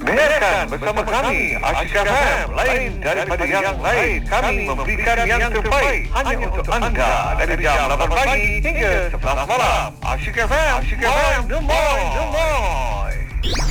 Dengarkan bersama kami Asyik FM, lain daripada yang lain. Kami memberikan yang terbaik hanya untuk anda dari jam 8 pagi hingga 11 malam. Asyik FM, the more.